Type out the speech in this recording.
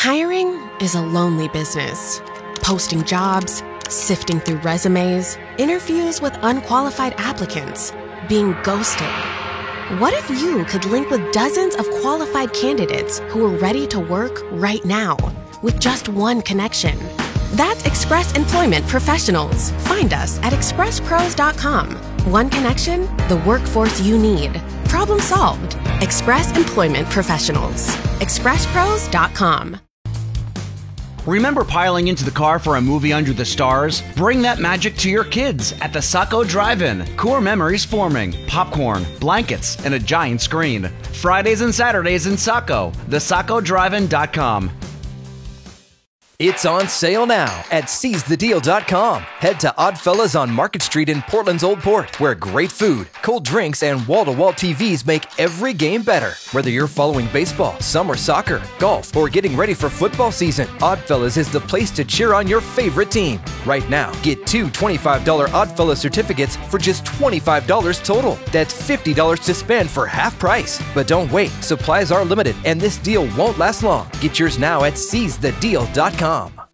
Hiring is a lonely business. Posting jobs, sifting through resumes, interviews with unqualified applicants, being ghosted. What if you could link with dozens of qualified candidates who are ready to work right now with just one connection? That's Express Employment Professionals. Find us at expresspros.com. One connection, the workforce you need. Problem solved. Express Employment Professionals. expresspros.com. Remember piling into the car for a movie under the stars? Bring that magic to your kids at the Saco Drive-In. Core memories forming, popcorn, blankets, and a giant screen. Fridays and Saturdays in Saco. thesacodrivein.com. It's on sale now at SeizeTheDeal.com. Head to Oddfellas on Market Street in Portland's Old Port, where great food, cold drinks, and wall-to-wall TVs make every game better. Whether you're following baseball, summer soccer, golf, or getting ready for football season, Oddfellas is the place to cheer on your favorite team. Right now, get two $25 Oddfellas certificates for just $25 total. That's $50 to spend for half price. But don't wait. Supplies are limited, and this deal won't last long. Get yours now at SeizeTheDeal.com.